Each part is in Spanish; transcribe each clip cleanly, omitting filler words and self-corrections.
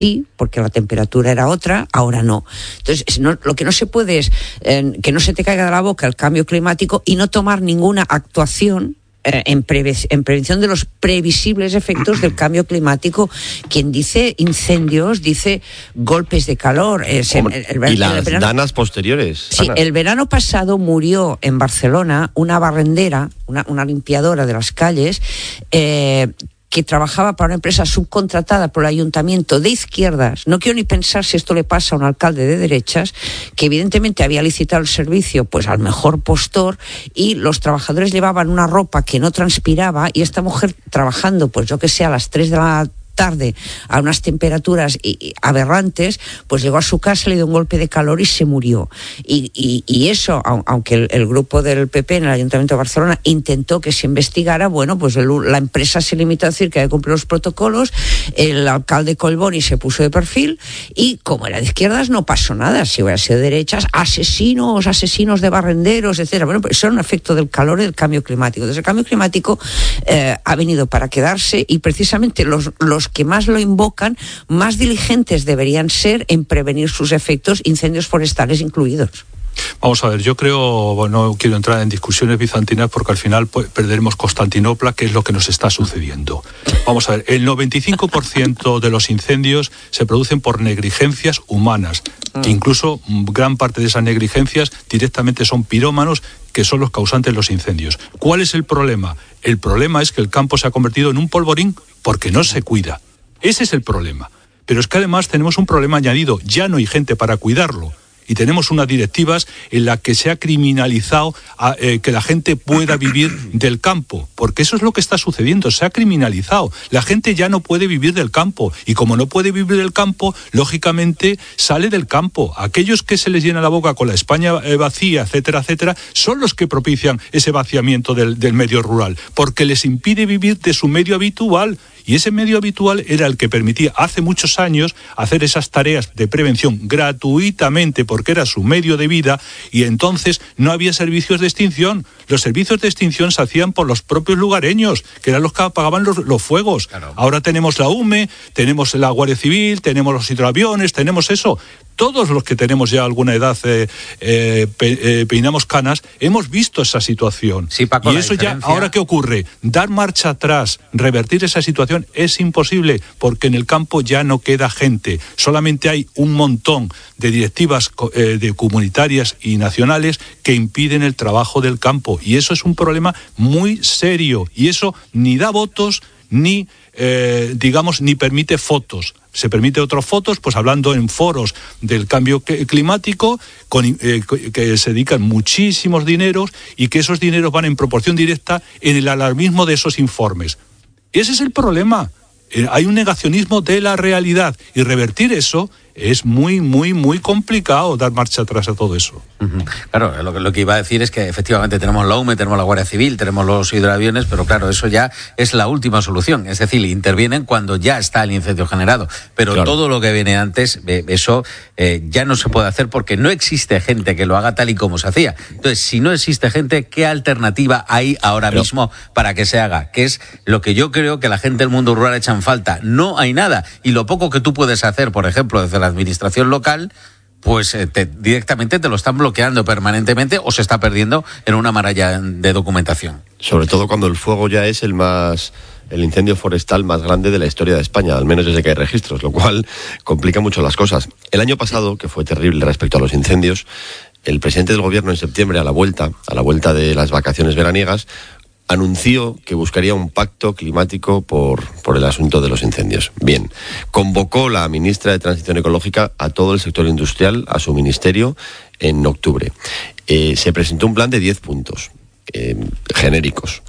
sí, porque la temperatura era otra, ahora no. Entonces, lo que no se puede es que no se te caiga de la boca el cambio climático y no tomar ninguna actuación en prevención de los previsibles efectos del cambio climático. Quien dice incendios, dice golpes de calor. Y las danas posteriores. Sí, Ana. El verano pasado murió en Barcelona una barrendera, una limpiadora de las calles, que trabajaba para una empresa subcontratada por el ayuntamiento de izquierdas. No quiero ni pensar si esto le pasa a un alcalde de derechas, que evidentemente había licitado el servicio pues al mejor postor, y los trabajadores llevaban una ropa que no transpiraba, y esta mujer trabajando, pues yo que sé, a las 3 de la tarde a unas temperaturas aberrantes, pues llegó a su casa, le dio un golpe de calor y se murió. Y eso, aunque el grupo del PP en el Ayuntamiento de Barcelona intentó que se investigara, bueno, pues la empresa se limitó a decir que había cumplido los protocolos, el alcalde Collboni se puso de perfil, y como era de izquierdas no pasó nada. Si hubiera sido de derechas, asesinos de barrenderos, etcétera. Bueno, pues eso era un efecto del calor y del cambio climático. Entonces el cambio climático ha venido para quedarse, y precisamente los que más lo invocan, más diligentes deberían ser en prevenir sus efectos, incendios forestales incluidos. Vamos a ver, yo creo, no quiero entrar en discusiones bizantinas porque al final perderemos Constantinopla, que es lo que nos está sucediendo. Vamos a ver, el 95% de los incendios se producen por negligencias humanas, que incluso gran parte de esas negligencias directamente son pirómanos, que son los causantes de los incendios. ¿Cuál es el problema? El problema es que el campo se ha convertido en un polvorín porque no se cuida. Ese es el problema. Pero es que además tenemos un problema añadido, ya no hay gente para cuidarlo. Y tenemos unas directivas en las que se ha criminalizado que la gente pueda vivir del campo, porque eso es lo que está sucediendo, se ha criminalizado. La gente ya no puede vivir del campo, y como no puede vivir del campo, lógicamente sale del campo. Aquellos que se les llena la boca con la España vacía, etcétera, etcétera, son los que propician ese vaciamiento del medio rural, porque les impide vivir de su medio habitual. Y ese medio habitual era el que permitía hace muchos años hacer esas tareas de prevención gratuitamente, porque era su medio de vida, y entonces no había servicios de extinción. Los servicios de extinción se hacían por los propios lugareños, que eran los que apagaban los fuegos. Claro. Ahora tenemos la UME, tenemos la Guardia Civil, tenemos los hidroaviones, tenemos eso. Todos los que tenemos ya alguna edad, peinamos canas, hemos visto esa situación. Sí, Paco, y eso ya, ¿ahora qué ocurre? Dar marcha atrás, revertir esa situación es imposible, porque en el campo ya no queda gente. Solamente hay un montón de directivas de comunitarias y nacionales que impiden el trabajo del campo. Y eso es un problema muy serio. Y eso ni da votos, ni permite fotos. Se permite otras fotos, pues hablando en foros del cambio climático, que se dedican muchísimos dineros, y que esos dineros van en proporción directa en el alarmismo de esos informes. Ese es el problema. Hay un negacionismo de la realidad, y revertir eso es muy, muy, muy complicado, dar marcha atrás a todo eso. Uh-huh. Claro, lo que iba a decir es que efectivamente tenemos la UME, tenemos la Guardia Civil, tenemos los hidroaviones, pero claro, eso ya es la última solución. Es decir, intervienen cuando ya está el incendio generado. Pero claro, todo lo que viene antes, eso ya no se puede hacer, porque no existe gente que lo haga tal y como se hacía. Entonces, si no existe gente, ¿qué alternativa hay ahora mismo para que se haga? Que es lo que yo creo que la gente del mundo rural echa en falta. No hay nada. Y lo poco que tú puedes hacer, por ejemplo, desde la administración local, pues directamente te lo están bloqueando permanentemente, o se está perdiendo en una maraña de documentación. Sobre todo cuando el fuego ya es el incendio forestal más grande de la historia de España, al menos desde que hay registros, lo cual complica mucho las cosas. El año pasado, que fue terrible respecto a los incendios, el presidente del gobierno en septiembre, a la vuelta de las vacaciones veraniegas, anunció que buscaría un pacto climático por el asunto de los incendios. Bien, convocó la ministra de Transición Ecológica a todo el sector industrial, a su ministerio, en octubre. Se presentó un plan de 10 puntos genéricos.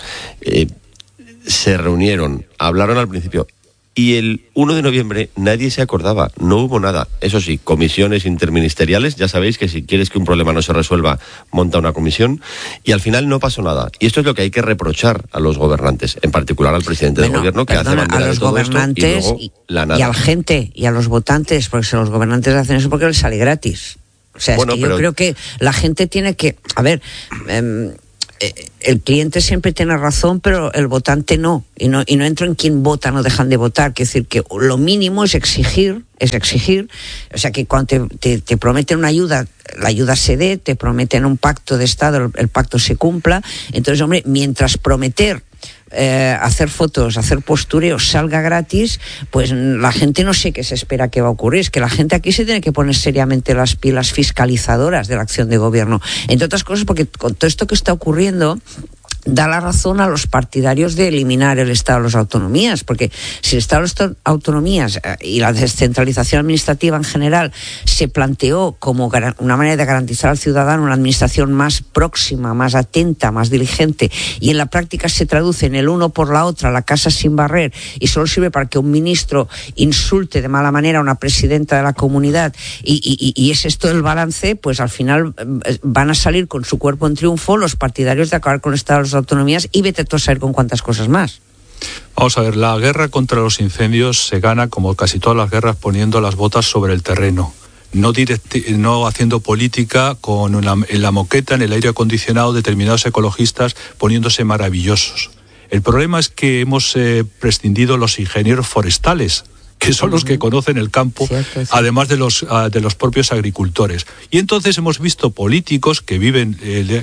Se reunieron, hablaron al principio, y el 1 de noviembre nadie se acordaba, no hubo nada. Eso sí, comisiones interministeriales, ya sabéis que si quieres que un problema no se resuelva, monta una comisión, y al final no pasó nada. Y esto es lo que hay que reprochar a los gobernantes, en particular al presidente del gobierno, que hace bandera de todo esto, y luego la nada. Y a la gente, y a los votantes, porque si los gobernantes hacen eso porque les sale gratis. O sea, bueno, yo creo que la gente tiene que... A ver... el cliente siempre tiene razón, pero el votante no. Y no entro en quién vota, no dejan de votar. Quiere decir que lo mínimo es exigir. O sea, que cuando te prometen una ayuda, la ayuda se dé, te prometen un pacto de Estado, el pacto se cumpla. Entonces, hombre, mientras prometer hacer fotos, hacer postureo salga gratis, pues la gente no sé qué se espera que va a ocurrir. Es que la gente aquí se tiene que poner seriamente las pilas fiscalizadoras de la acción de gobierno, entre otras cosas porque con todo esto que está ocurriendo da la razón a los partidarios de eliminar el Estado de las autonomías, porque si el Estado de las autonomías y la descentralización administrativa en general se planteó como una manera de garantizar al ciudadano una administración más próxima, más atenta, más diligente, y en la práctica se traduce en el uno por la otra, la casa sin barrer, y solo sirve para que un ministro insulte de mala manera a una presidenta de la comunidad, y es esto el balance, pues al final van a salir con su cuerpo en triunfo los partidarios de acabar con el Estado de las autonomías, y vete tú a saber con cuántas cosas más. Vamos a ver, la guerra contra los incendios se gana, como casi todas las guerras, poniendo las botas sobre el terreno. No haciendo política en la moqueta, en el aire acondicionado, determinados ecologistas poniéndose maravillosos. El problema es que hemos prescindido los ingenieros forestales, que son los que conocen el campo, cierto. Además de los propios agricultores. Y entonces hemos visto políticos que viven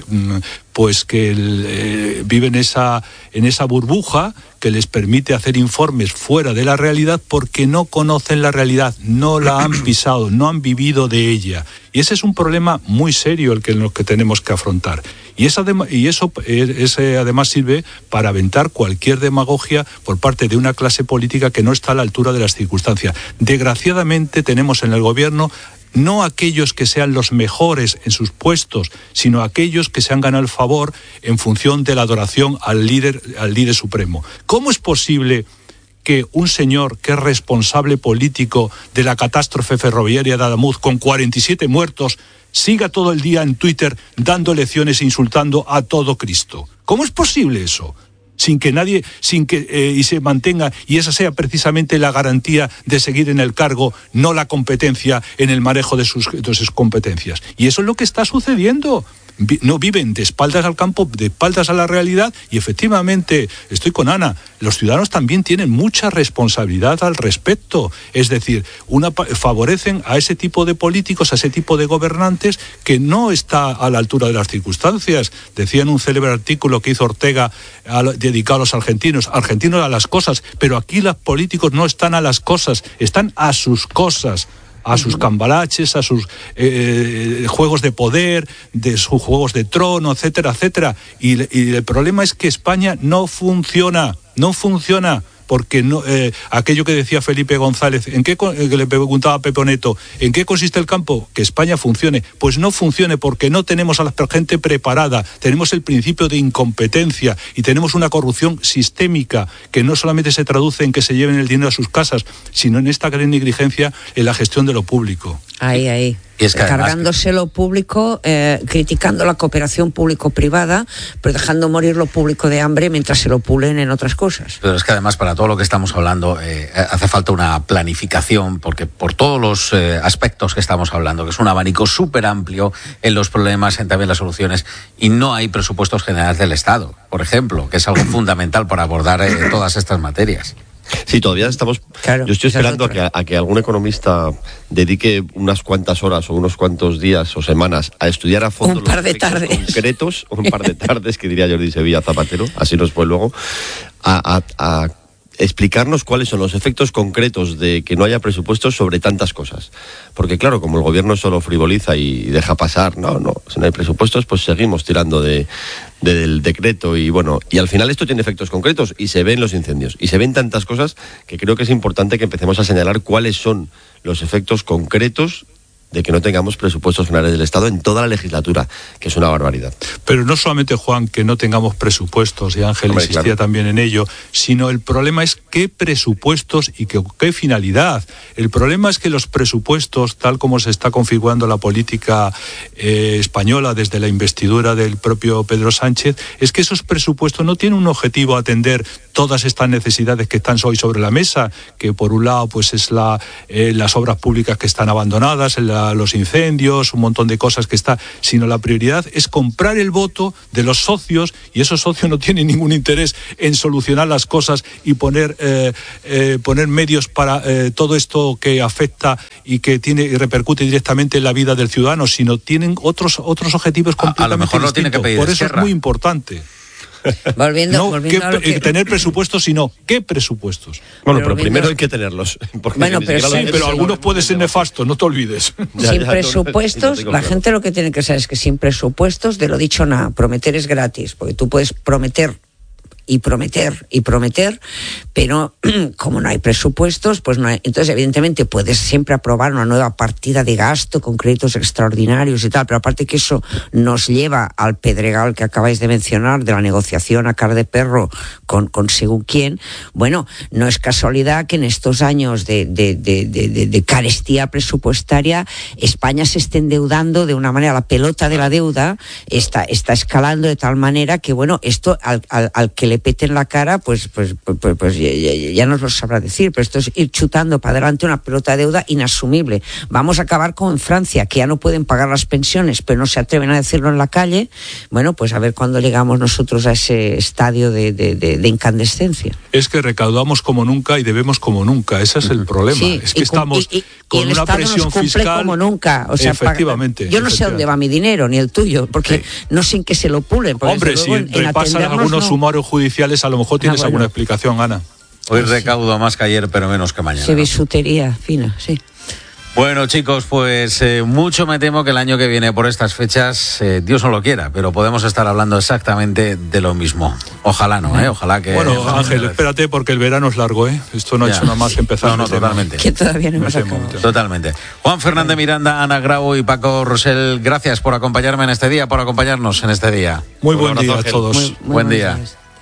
viven en esa burbuja que les permite hacer informes fuera de la realidad porque no conocen la realidad, no la han pisado, no han vivido de ella. Y ese es un problema muy serio el que tenemos que afrontar. Y eso además sirve para aventar cualquier demagogia por parte de una clase política que no está a la altura de las circunstancias. Desgraciadamente tenemos en el gobierno no aquellos que sean los mejores en sus puestos, sino aquellos que se han ganado el favor en función de la adoración al líder supremo. ¿Cómo es posible que un señor que es responsable político de la catástrofe ferroviaria de Adamuz, con 47 muertos, siga todo el día en Twitter dando lecciones e insultando a todo Cristo? ¿Cómo es posible eso? Y se mantenga, y esa sea precisamente la garantía de seguir en el cargo, no la competencia en el manejo de sus competencias. Y eso es lo que está sucediendo. No viven de espaldas al campo, de espaldas a la realidad, y efectivamente, estoy con Ana, los ciudadanos también tienen mucha responsabilidad al respecto. Es decir, favorecen a ese tipo de políticos, a ese tipo de gobernantes que no está a la altura de las circunstancias. Decía en un célebre artículo que hizo Ortega dedicado a los argentinos a las cosas, pero aquí los políticos no están a las cosas, están a sus cosas, a sus cambalaches, a sus juegos de poder, de sus juegos de trono, etcétera, etcétera. Y el problema es que España no funciona, porque aquello que decía Felipe González, que le preguntaba a Pepe Neto, ¿en qué consiste el campo? Que España funcione. Pues no funcione porque no tenemos a la gente preparada, tenemos el principio de incompetencia y tenemos una corrupción sistémica que no solamente se traduce en que se lleven el dinero a sus casas, sino en esta gran negligencia en la gestión de lo público. Ahí. Y es que cargándose lo público, criticando la cooperación público-privada, pero dejando morir lo público de hambre mientras se lo pulen en otras cosas. Pero es que además para todo lo que estamos hablando hace falta una planificación, porque por todos los aspectos que estamos hablando, que es un abanico súper amplio en los problemas, en también las soluciones, y no hay presupuestos generales del Estado, por ejemplo, que es algo fundamental para abordar todas estas materias. Sí, todavía estamos... Claro, yo estoy esperando a que algún economista dedique unas cuantas horas o unos cuantos días o semanas a estudiar a fondo los efectos concretos, un par de tardes, que diría Jordi Sevilla Zapatero, así nos fue luego, a explicarnos cuáles son los efectos concretos de que no haya presupuestos sobre tantas cosas. Porque claro, como el gobierno solo frivoliza y deja pasar, si no hay presupuestos, pues seguimos tirando del decreto y al final esto tiene efectos concretos y se ven los incendios y se ven tantas cosas que creo que es importante que empecemos a señalar cuáles son los efectos concretos de que no tengamos presupuestos generales del Estado en toda la legislatura, que es una barbaridad. Pero no solamente, Juan, que no tengamos presupuestos, y Ángel insistía también en ello, sino el problema es qué presupuestos y qué finalidad. El problema es que los presupuestos, tal como se está configurando la política española desde la investidura del propio Pedro Sánchez, es que esos presupuestos no tienen un objetivo a atender todas estas necesidades que están hoy sobre la mesa, que por un lado pues es las obras públicas que están abandonadas, para los incendios, un montón de cosas que está, sino la prioridad es comprar el voto de los socios, y esos socios no tienen ningún interés en solucionar las cosas y poner medios para todo esto que afecta y que repercute directamente en la vida del ciudadano, sino tienen otros objetivos completamente a lo mejor distintos. Tiene que pedir por eso Esquerra. Es muy importante. Volviendo a lo que... tener presupuestos, sino ¿qué presupuestos? Bueno, pero primero hay que tenerlos. Bueno, pero algunos pueden ser nefastos, no te olvides. Sin presupuestos, la gente lo que tiene que saber es que sin presupuestos, de lo dicho nada, prometer es gratis, porque tú puedes prometer y prometer, pero como no hay presupuestos, pues no hay. Entonces, evidentemente, puedes siempre aprobar una nueva partida de gasto con créditos extraordinarios y tal, pero aparte que eso nos lleva al pedregal que acabáis de mencionar, de la negociación a cara de perro con según quién. Bueno, no es casualidad que en estos años de carestía presupuestaria, España se esté endeudando de una manera, la pelota de la deuda está escalando de tal manera que, bueno, esto al que le pete en la cara, pues ya nos lo sabrá decir, pero esto es ir chutando para adelante una pelota de deuda inasumible. Vamos a acabar como en Francia, que ya no pueden pagar las pensiones, pero no se atreven a decirlo en la calle. Bueno, pues a ver cuándo llegamos nosotros a ese estadio de incandescencia. Es que recaudamos como nunca y debemos como nunca, ese es el problema. Sí, es que estamos con el una Estado presión nos cumple fiscal como nunca. O sea, efectivamente. Yo no sé dónde va mi dinero, ni el tuyo, porque no sé en qué se lo pulen. Hombre, si repasan algunos sumarios judiciales, a lo mejor tienes alguna explicación, Ana. Hoy recaudo más que ayer, pero menos que mañana. Se bisutería fina, sí. Bueno, chicos, pues mucho me temo que el año que viene por estas fechas, Dios no lo quiera, pero podemos estar hablando exactamente de lo mismo. Ojalá no, ojalá que... Bueno, Ángel, espérate porque el verano es largo, Esto no ha hecho nada más que empezar. No, totalmente. Que todavía no hemos acabado. Totalmente. Juan Fernández Miranda, Ana Grau y Paco Rosell, gracias por acompañarnos en este día. Muy buen día a todos. Muy buen día.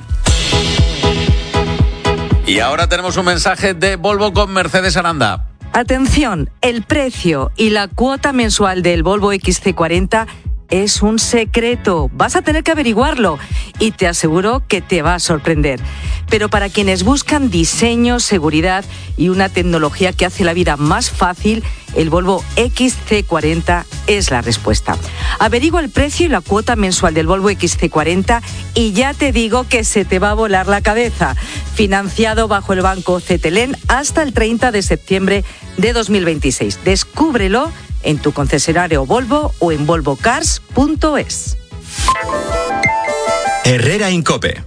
Y ahora tenemos un mensaje de Volvo con Mercedes Aranda. Atención, el precio y la cuota mensual del Volvo XC40 es un secreto. Vas a tener que averiguarlo y te aseguro que te va a sorprender. Pero para quienes buscan diseño, seguridad y una tecnología que hace la vida más fácil, el Volvo XC40 es la respuesta. Averigua el precio y la cuota mensual del Volvo XC40 y ya te digo que se te va a volar la cabeza. Financiado bajo el banco Cetelem hasta el 30 de septiembre de 2026. Descúbrelo en tu concesionario Volvo o en volvocars.es. Herrera Incope.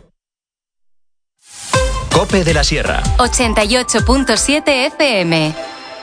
Cope de la Sierra. 88.7 FM.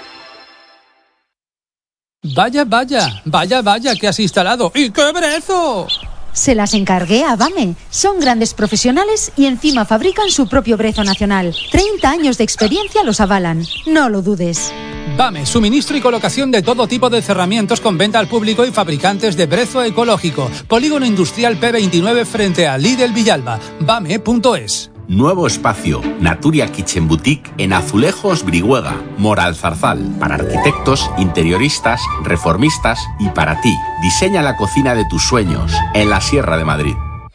Vaya, ¿qué has instalado? ¡Y qué brezo! Se las encargué a BAME. Son grandes profesionales y encima fabrican su propio brezo nacional. 30 años de experiencia los avalan. No lo dudes. BAME, suministro y colocación de todo tipo de cerramientos con venta al público y fabricantes de brezo ecológico. Polígono Industrial P29 frente a Lidl Villalba. BAME.es. Nuevo espacio, Naturia Kitchen Boutique en Azulejos Brihuega, Moral Zarzal, para arquitectos, interioristas, reformistas y para ti. Diseña la cocina de tus sueños en la Sierra de Madrid.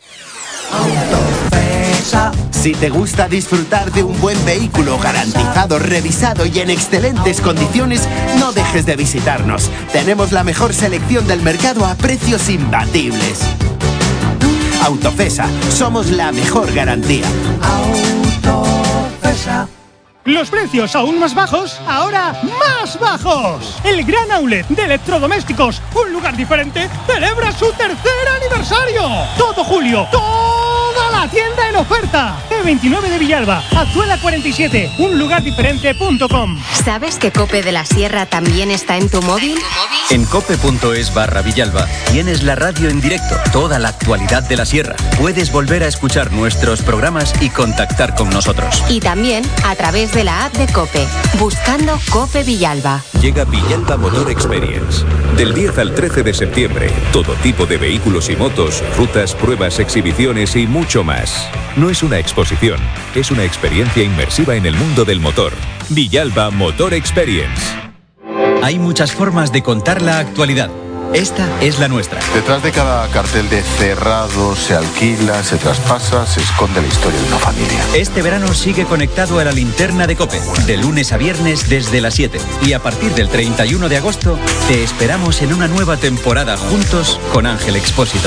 Si te gusta disfrutar de un buen vehículo garantizado, revisado y en excelentes condiciones, no dejes de visitarnos. Tenemos la mejor selección del mercado a precios imbatibles. Autofesa, somos la mejor garantía. Autofesa. Los precios aún más bajos, ahora más bajos. El gran outlet de electrodomésticos, un lugar diferente, celebra su tercer aniversario. Todo julio, toda la tienda en oferta. E29 de Villalba, Azuela 47, unlugardiferente.com. ¿Sabes que Cope de la Sierra también está en tu móvil? En cope.es/Villalba tienes la radio en directo, toda la actualidad de la Sierra. Puedes volver a escuchar nuestros programas y contactar con nosotros. Y también a través de la app de Cope, buscando Cope Villalba. Llega Villalba Motor Experience. Del 10 al 13 de septiembre, todo tipo de vehículos y motos, rutas, pruebas, exhibiciones y mucho más. No es una exposición, es una experiencia inmersiva en el mundo del motor. Villalba Motor Experience. Hay muchas formas de contar la actualidad. Esta es la nuestra. Detrás de cada cartel de cerrado, se alquila, se traspasa, se esconde la historia de una familia. Este verano sigue conectado a la linterna de COPE, de lunes a viernes desde las 7. Y a partir del 31 de agosto, te esperamos en una nueva temporada juntos con Ángel Expósito.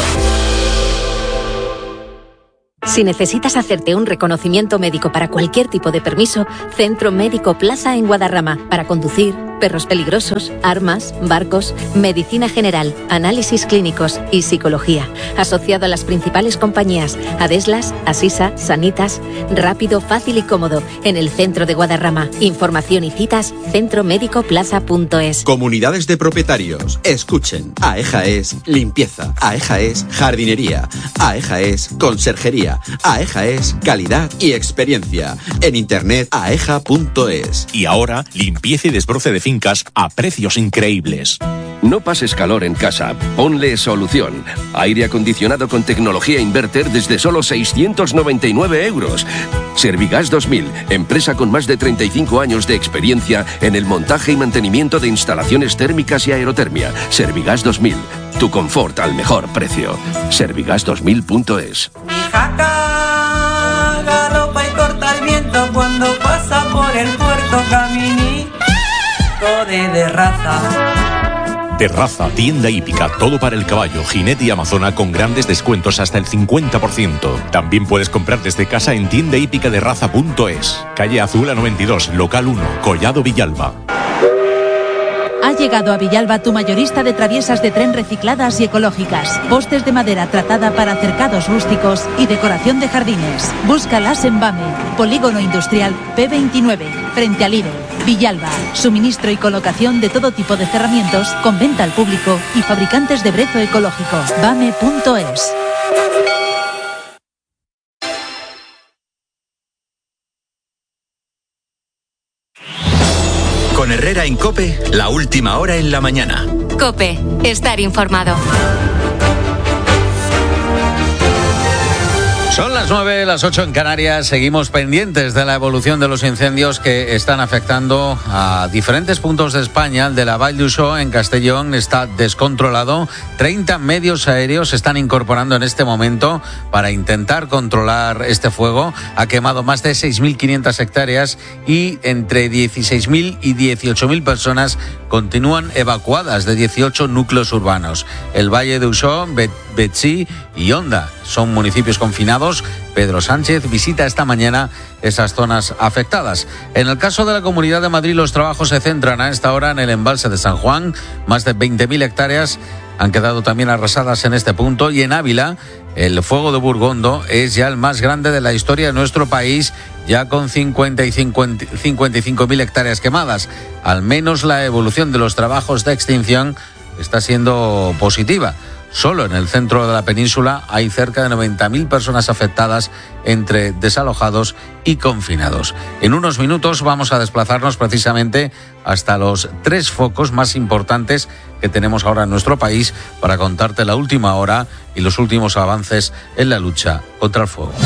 Si necesitas hacerte un reconocimiento médico para cualquier tipo de permiso, Centro Médico Plaza en Guadarrama. Para conducir, perros peligrosos, armas, barcos, medicina general, análisis clínicos y psicología. Asociado a las principales compañías Adeslas, Asisa, Sanitas. Rápido, fácil y cómodo en el centro de Guadarrama. Información y citas centromédicoplaza.es. Comunidades de propietarios, escuchen. AEJA es limpieza, AEJA es jardinería, AEJA es conserjería, AEJA es calidad y experiencia. En internet aeja.es. Y ahora, limpieza y desbroce de fincas a precios increíbles. No pases calor en casa, ponle solución. Aire acondicionado con tecnología inverter desde solo 699 euros. Servigas 2000, empresa con más de 35 años de experiencia en el montaje y mantenimiento de instalaciones térmicas y aerotermia. Servigas 2000, tu confort al mejor precio. Servigas2000.es. Mi jaca galopa y corta el viento cuando pasa por el puerto caminito de raza. De Raza, tienda hípica, todo para el caballo, jinete y amazona con grandes descuentos hasta el 50%. También puedes comprar desde casa en tiendahípicaderaza.es. Calle Azul a 92, local 1, Collado Villalba. Ha llegado a Villalba tu mayorista de traviesas de tren recicladas y ecológicas, postes de madera tratada para cercados rústicos y decoración de jardines. Búscalas en BAME, Polígono Industrial P29, frente al Lidl. Villalba, suministro y colocación de todo tipo de cerramientos con venta al público y fabricantes de brezo ecológico. BAME.es. Con Herrera en COPE, la última hora en la mañana. COPE, estar informado. Son las 9, las 8 en Canarias. Seguimos pendientes de la evolución de los incendios que están afectando a diferentes puntos de España. El de la Vall d'Uixó en Castellón está descontrolado. 30 medios aéreos se están incorporando en este momento para intentar controlar este fuego. Ha quemado más de 6.500 hectáreas y entre 16.000 y 18.000 personas continúan evacuadas de 18 núcleos urbanos. El Valle d'Uixó, Betxí y Onda son municipios confinados. Pedro Sánchez visita esta mañana esas zonas afectadas. En el caso de la Comunidad de Madrid, los trabajos se centran a esta hora en el embalse de San Juan. Más de 20.000 hectáreas han quedado también arrasadas en este punto. Y en Ávila, el fuego de Burgondo es ya el más grande de la historia de nuestro país, ya con 55.000 hectáreas quemadas. Al menos la evolución de los trabajos de extinción está siendo positiva. Solo en el centro de la península hay cerca de 90.000 personas afectadas entre desalojados y confinados. En unos minutos vamos a desplazarnos precisamente hasta los 3 focos más importantes que tenemos ahora en nuestro país para contarte la última hora y los últimos avances en la lucha contra el fuego.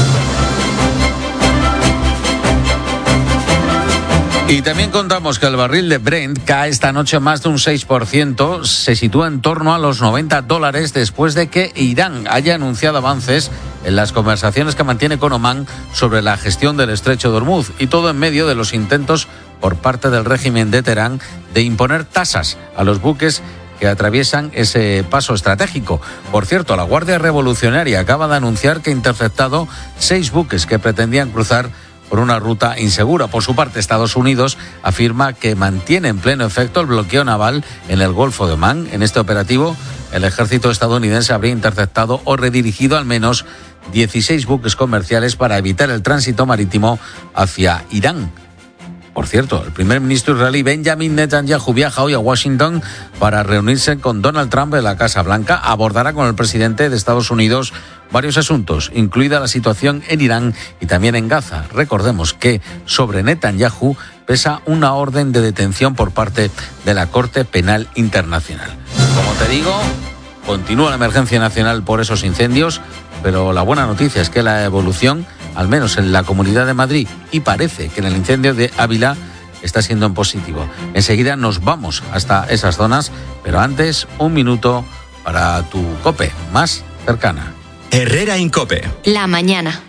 Y también contamos que el barril de Brent cae esta noche más de un 6%, se sitúa en torno a los $90 después de que Irán haya anunciado avances en las conversaciones que mantiene con Omán sobre la gestión del estrecho de Hormuz, y todo en medio de los intentos por parte del régimen de Teherán de imponer tasas a los buques que atraviesan ese paso estratégico. Por cierto, la Guardia Revolucionaria acaba de anunciar que ha interceptado 6 buques que pretendían cruzar por una ruta insegura. Por su parte, Estados Unidos afirma que mantiene en pleno efecto el bloqueo naval en el Golfo de Omán. En este operativo, el ejército estadounidense habría interceptado o redirigido al menos 16 buques comerciales para evitar el tránsito marítimo hacia Irán. Por cierto, el primer ministro israelí Benjamin Netanyahu viaja hoy a Washington para reunirse con Donald Trump en la Casa Blanca. Abordará con el presidente de Estados Unidos varios asuntos, incluida la situación en Irán y también en Gaza. Recordemos que sobre Netanyahu pesa una orden de detención por parte de la Corte Penal Internacional. Como te digo, continúa la emergencia nacional por esos incendios, pero la buena noticia es que la evolución, al menos en la Comunidad de Madrid, y parece que en el incendio de Ávila, está siendo en positivo. Enseguida nos vamos hasta esas zonas, pero antes, un minuto para tu COPE más cercana. Herrera Incope. La mañana.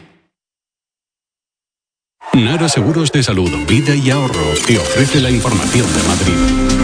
Nara Seguros de Salud, Vida y Ahorro te ofrece la información de Madrid.